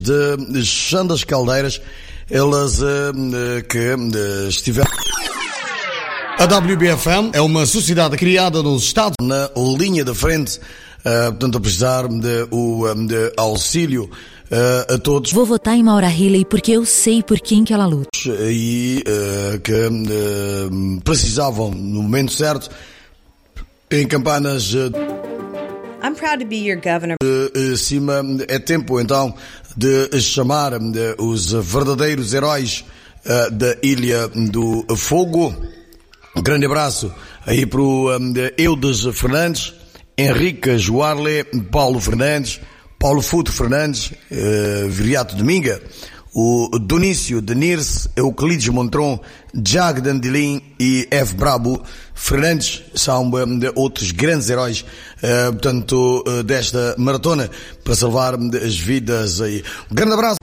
de Chã das Caldeiras, elas que estiveram... A WBFM é uma sociedade criada nos Estados na linha da frente, portanto a precisar de auxílio a todos. Vou votar em Maura Healey porque eu sei por quem que ela luta. E que precisavam, no momento certo, em campanhas... I'm proud to be your governor. Cima, é tempo então de chamar os verdadeiros heróis da Ilha do Fogo. Um grande abraço aí para o Eudes Fernandes, Henrique Joarle, Paulo Fernandes, Paulo Futo Fernandes, Viriato Dominga, o Donício Denirce, Euclides Montron, Jag Dandilim e F. Brabo Fernandes são outros grandes heróis, portanto, desta maratona para salvar as vidas aí. Um grande abraço.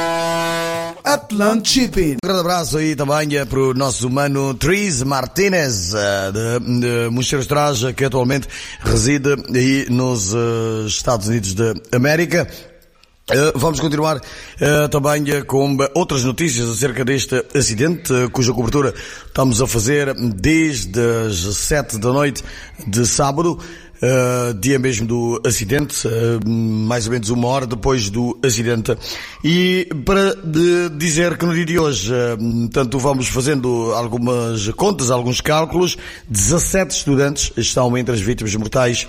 Atlant Shipping. Um grande abraço aí também para o nosso mano Tris Martinez, de Mosteiro Estraja, que atualmente reside aí nos Estados Unidos da América. Vamos continuar também com outras notícias acerca deste acidente, cuja cobertura estamos a fazer desde as 7 da noite de sábado, dia mesmo do acidente, mais ou menos uma hora depois do acidente. E para dizer que no dia de hoje, portanto, vamos fazendo algumas contas, alguns cálculos, 17 estudantes estão entre as vítimas mortais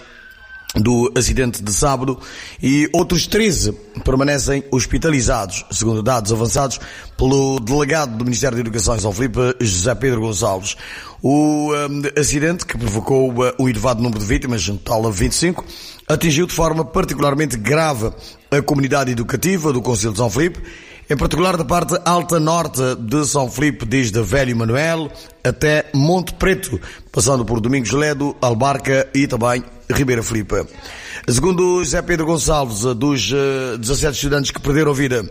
do acidente de sábado e outros 13 permanecem hospitalizados, segundo dados avançados pelo delegado do Ministério da Educação em São Filipe, José Pedro Gonçalves. O acidente, que provocou um elevado número de vítimas, um total de 25, atingiu de forma particularmente grave a comunidade educativa do Concelho de São Filipe, em particular da parte alta norte de São Filipe, desde a Velho Manuel até Monte Preto, passando por Domingos Ledo, Albarca e também Ribeira Filipe. Segundo José Pedro Gonçalves, dos 17 estudantes que perderam a vida,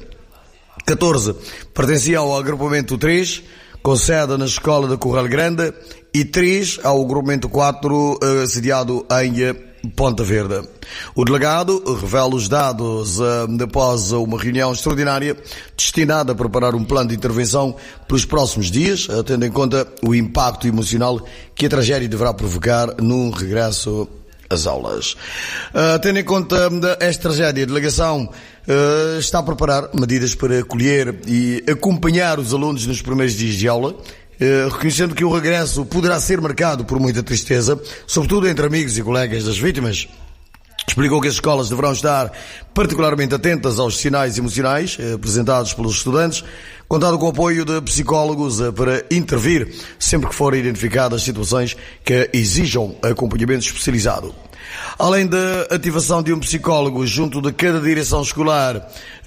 14 pertenciam ao agrupamento 3, com sede na escola da Corral Grande, e 3 ao agrupamento 4, sediado em Ponta Verde. O delegado revela os dados após uma reunião extraordinária destinada a preparar um plano de intervenção pelos próximos dias, tendo em conta o impacto emocional que a tragédia deverá provocar no regresso às aulas. Tendo em conta esta tragédia, a delegação está a preparar medidas para acolher e acompanhar os alunos nos primeiros dias de aula, reconhecendo que o regresso poderá ser marcado por muita tristeza, sobretudo entre amigos e colegas das vítimas. Explicou que as escolas deverão estar particularmente atentas aos sinais emocionais apresentados pelos estudantes, contando com o apoio de psicólogos para intervir sempre que forem identificadas situações que exijam acompanhamento especializado. Além da ativação de um psicólogo junto de cada direção escolar,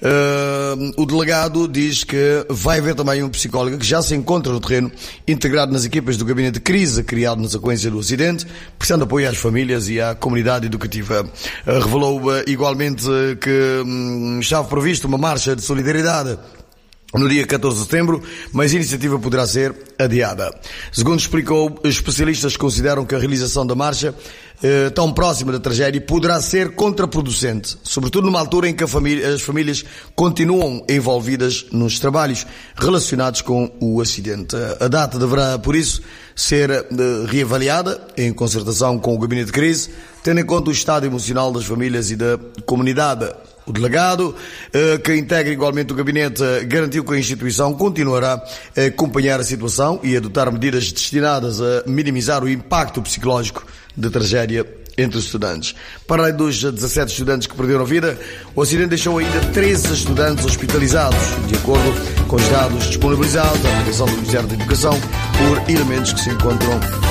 o delegado diz que vai haver também um psicólogo que já se encontra no terreno, integrado nas equipas do gabinete de crise criado na sequência do acidente, prestando apoio às famílias e à comunidade educativa. Revelou igualmente que estava prevista uma marcha de solidariedade no dia 14 de setembro, mas a iniciativa poderá ser adiada. Segundo explicou, especialistas consideram que a realização da marcha tão próxima da tragédia poderá ser contraproducente, sobretudo numa altura em que as famílias continuam envolvidas nos trabalhos relacionados com o acidente. A data deverá, por isso, ser reavaliada em concertação com o gabinete de crise, tendo em conta o estado emocional das famílias e da comunidade. O delegado, que integra igualmente o gabinete, garantiu que a instituição continuará a acompanhar a situação e adotar medidas destinadas a minimizar o impacto psicológico da tragédia entre os estudantes. Para além dos 17 estudantes que perderam a vida, o acidente deixou ainda 13 estudantes hospitalizados, de acordo com os dados disponibilizados à Direção do Ministério da Educação por elementos que se encontram